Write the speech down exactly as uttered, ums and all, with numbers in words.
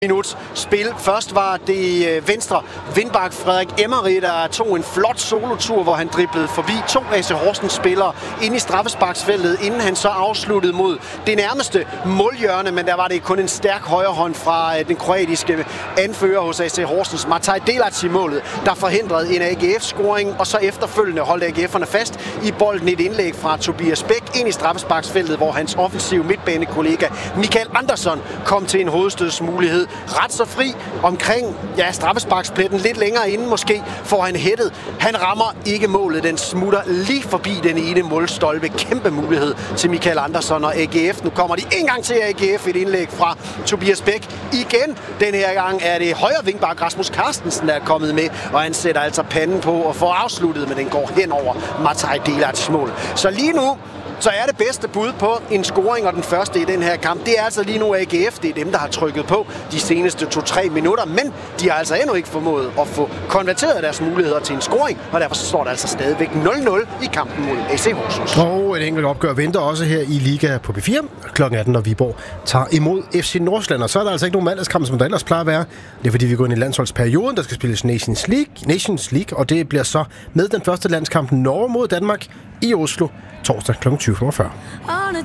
minut spil. Først var det venstre wingback Frederik Emery, der tog en flot solotur, hvor han driblede forbi to A C Horsens spillere ind i straffesparksfeltet, inden han så afsluttede mod det nærmeste målhjørne, men der var det kun en stærk højrehånd fra den kroatiske anfører hos A C Horsens, Mataj Delac i målet, der forhindrede en A G F-scoring, og så efterfølgende holdt A G F'erne fast i bolden. Et indlæg fra Tobias Bæk ind i straffesparksfeltet, hvor hans offensive midtbanekollega Michael Andersson kom til en hovedstødsmulighed. Ret så fri omkring ja, straffesparkspletten, lidt længere inden måske får han hættet. Han rammer ikke målet, den smutter lige forbi den ene målstolpe. Kæmpe mulighed til Michael Andersson og A G F. Nu kommer de en gang til A G F, et indlæg fra Tobias Bæk. Igen, den her gang er det højre wingback Rasmus Carstensen, der er kommet med, og han sætter altså panden på og får afsluttet, men den går hen over Mataj Delacs mål. Så lige nu så er det bedste bud på en scoring, og den første i den her kamp, det er altså lige nu A G F. Det er dem, der har trykket på de seneste to-tre minutter, men de har altså endnu ikke formået at få konverteret deres muligheder til en scoring, og derfor så står der altså stadigvæk nul nul i kampen mod A C Horsens. Og et enkelt opgør venter også her i Liga på P fire klokken atten, når Viborg tager imod F C Nordsjælland. Og så er der altså ikke nogen mandagskamp, som der ellers plejer at være. Det er fordi, vi går ind i landsholdsperioden, der skal spilles Nations League, Nations League, og det bliver så med den første landskamp Norge mod Danmark i Oslo torsdag klokken tyve femogfyrre.